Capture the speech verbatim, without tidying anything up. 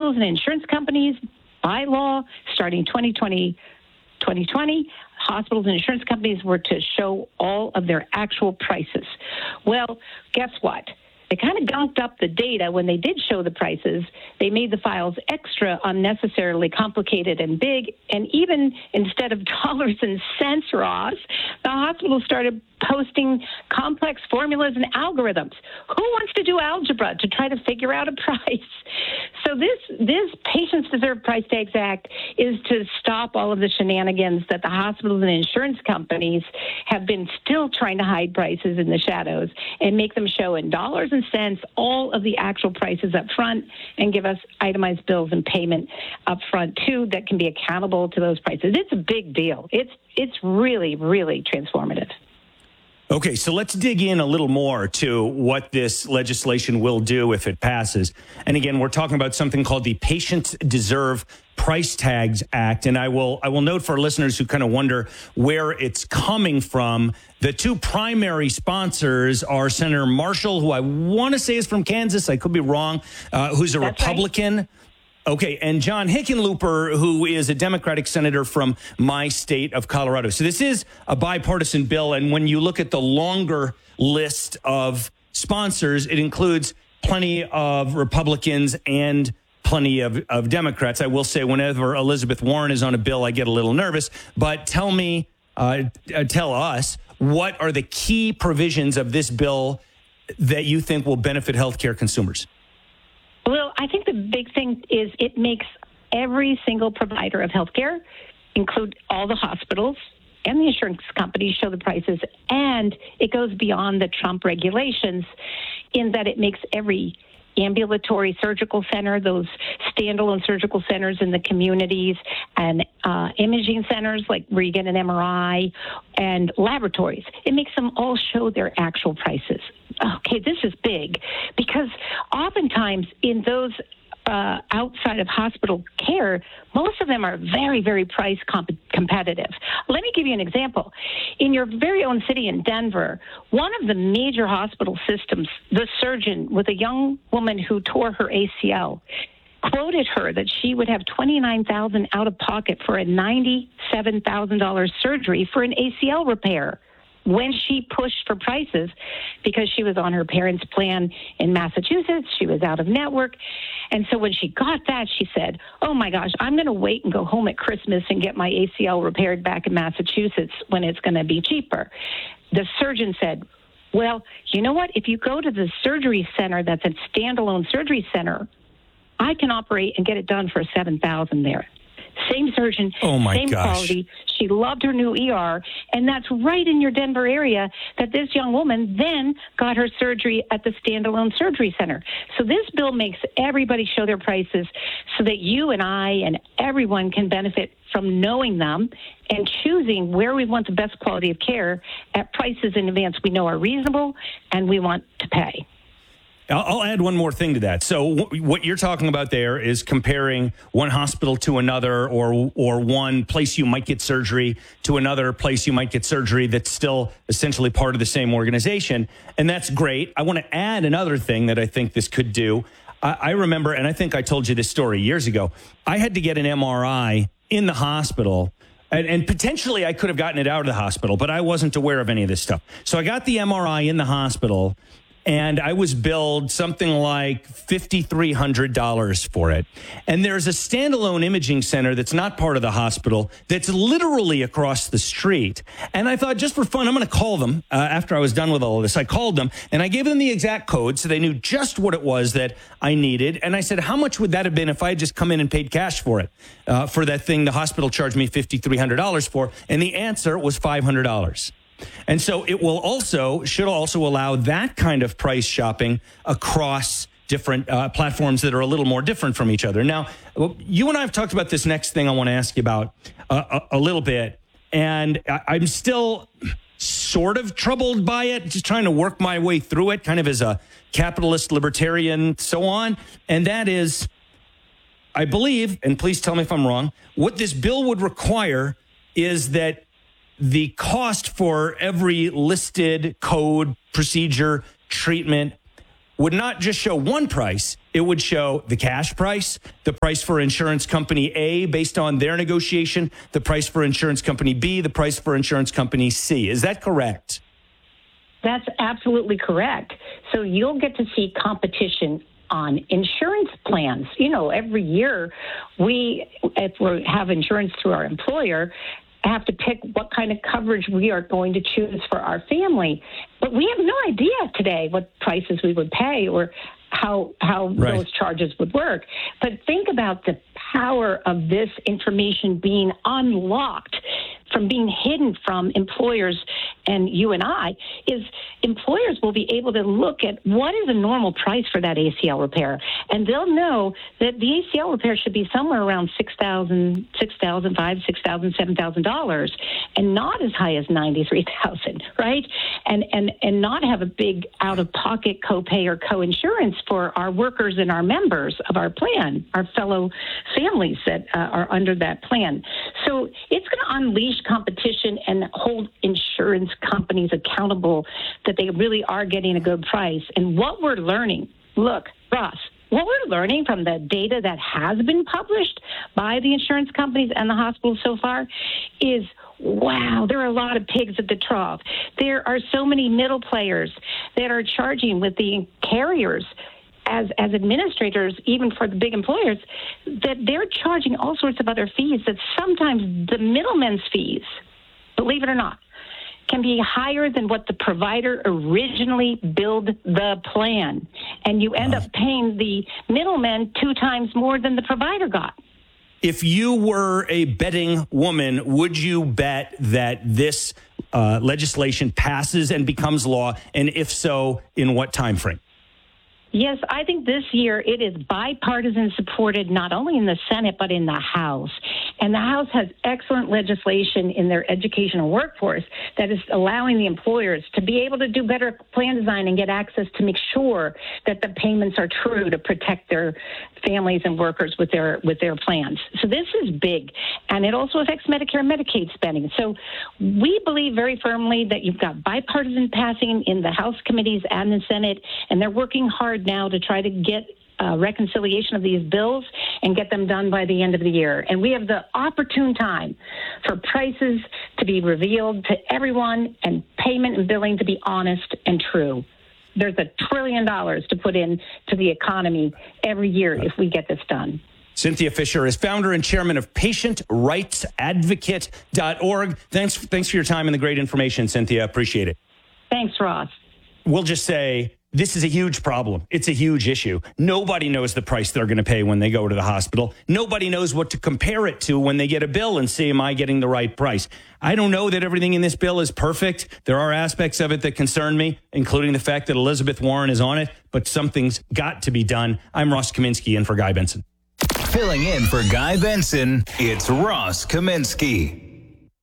hospitals and insurance companies, by law, starting twenty twenty, twenty twenty, hospitals and insurance companies were to show all of their actual prices. Well, guess what? They kind of gunked up the data when they did show the prices. They made the files extra unnecessarily complicated and big. And even instead of dollars and cents, Ross, the hospital started posting complex formulas and algorithms. Who wants to do algebra to try to figure out a price? So this this Patients Deserve Price Tags Act is to stop all of the shenanigans that the hospitals and insurance companies have been still trying to hide prices in the shadows and make them show in dollars and cents all of the actual prices up front and give us itemized bills and payment up front too that can be accountable to those prices. It's a big deal. It's it's really, really transformative. Okay, so let's dig in a little more to what this legislation will do if it passes. And again, we're talking about something called the Patients Deserve Price Tags Act. And I will I will note for listeners who kind of wonder where it's coming from, the two primary sponsors are Senator Marshall, who I want to say is from Kansas. I could be wrong, uh, who's a That's Republican. Right. Okay, and John Hickenlooper, who is a Democratic senator from my state of Colorado. So this is a bipartisan bill, and when you look at the longer list of sponsors, it includes plenty of Republicans and plenty of, of Democrats. I will say whenever Elizabeth Warren is on a bill, I get a little nervous. But tell me, uh, tell us, what are the key provisions of this bill that you think will benefit healthcare consumers? Well, I think the big thing is it makes every single provider of healthcare, include all the hospitals and the insurance companies, show the prices, and it goes beyond the Trump regulations in that it makes every ambulatory surgical center, those standalone surgical centers in the communities, and uh, imaging centers like where you get an M R I, and laboratories. It makes them all show their actual prices. Okay, this is big because oftentimes in those uh, outside of hospital care, most of them are very, very price comp- competitive. Let me give you an example. In your very own city in Denver, one of the major hospital systems, the surgeon with a young woman who tore her A C L, quoted her that she would have twenty-nine thousand dollars out of pocket for a ninety-seven thousand dollars surgery for an A C L repair when she pushed for prices because she was on her parents' plan in Massachusetts. She was out of network. And so when she got that, she said, oh, my gosh, I'm going to wait and go home at Christmas and get my A C L repaired back in Massachusetts when it's going to be cheaper. The surgeon said, well, you know what? If you go to the surgery center that's a standalone surgery center, I can operate and get it done for seven thousand dollars there. Same surgeon, oh my same gosh. quality. She loved her new E R, and that's right in your Denver area that this young woman then got her surgery at the standalone surgery center. So this bill makes everybody show their prices so that you and I and everyone can benefit from knowing them and choosing where we want the best quality of care at prices in advance we know are reasonable and we want to pay. I'll add one more thing to that. So w- what you're talking about there is comparing one hospital to another, or or one place you might get surgery to another place you might get surgery that's still essentially part of the same organization. And that's great. I want to add another thing that I think this could do. I, I remember, and I think I told you this story years ago, I had to get an M R I in the hospital. And, and potentially I could have gotten it out of the hospital, but I wasn't aware of any of this stuff. So I got the M R I in the hospital, and I was billed something like five thousand three hundred dollars for it. And there's a standalone imaging center that's not part of the hospital that's literally across the street. And I thought, just for fun, I'm going to call them uh, after I was done with all of this. I called them, and I gave them the exact code so they knew just what it was that I needed. And I said, how much would that have been if I had just come in and paid cash for it, uh, for that thing the hospital charged me five thousand three hundred dollars for? And the answer was five hundred dollars. And so it will also, should also allow that kind of price shopping across different uh, platforms that are a little more different from each other. Now, you and I have talked about this next thing I want to ask you about uh, a, a little bit, and I, I'm still sort of troubled by it, just trying to work my way through it, kind of as a capitalist, libertarian, so on. And that is, I believe, and please tell me if I'm wrong, what this bill would require is that the cost for every listed code, procedure, treatment would not just show one price. It would show the cash price, the price for insurance company A based on their negotiation, the price for insurance company B, the price for insurance company C. Is that correct? That's absolutely correct. So you'll get to see competition on insurance plans. You know, every year we, if we have insurance through our employer, have to pick what kind of coverage we are going to choose for our family. But we have no idea today what prices we would pay or how how right. those charges would work. But think about the power of this information being unlocked from being hidden from employers and you and I, is employers will be able to look at what is a normal price for that A C L repair. And they'll know that the A C L repair should be somewhere around six thousand dollars, six thousand five hundred dollars, six thousand dollars, seven thousand dollars, and not as high as ninety-three thousand dollars, right? And, and, and not have a big out-of-pocket copay or co-insurance for our workers and our members of our plan, our fellow families that uh, are under that plan. So it's going to unleash competition and hold insurance companies accountable that they really are getting a good price. And what we're learning, look, Ross, what we're learning from the data that has been published by the insurance companies and the hospitals so far is, wow, there are a lot of pigs at the trough. There are so many middle players that are charging with the carriers as as administrators, even for the big employers, that they're charging all sorts of other fees that sometimes the middlemen's fees, believe it or not, can be higher than what the provider originally billed the plan. And you end up paying the middlemen two times more than the provider got. If you were a betting woman, would you bet that this uh, legislation passes and becomes law? And if so, in what time frame? Yes, I think this year it is bipartisan supported, not only in the Senate, but in the House. And the House has excellent legislation in their educational workforce that is allowing the employers to be able to do better plan design and get access to make sure that the payments are true to protect their families and workers with their with their plans. So this is big. And it also affects Medicare and Medicaid spending. So we believe very firmly that you've got bipartisan passing in the House committees and the Senate, and they're working hard now to try to get uh, reconciliation of these bills and get them done by the end of the year. And we have the opportune time for prices to be revealed to everyone and payment and billing to be honest and true. There's a trillion dollars to put in to the economy every year if we get this done. Cynthia Fisher is founder and chairman of patient rights advocate dot org. Thanks, thanks for your time and the great information, Cynthia. Appreciate it. Thanks, Ross. We'll just say, this is a huge problem. It's a huge issue. Nobody knows the price they're going to pay when they go to the hospital. Nobody knows what to compare it to when they get a bill and say, am I getting the right price? I don't know that everything in this bill is perfect. There are aspects of it that concern me, including the fact that Elizabeth Warren is on it, but something's got to be done. I'm Ross Kaminsky in for Guy Benson. Filling in for Guy Benson, it's Ross Kaminsky.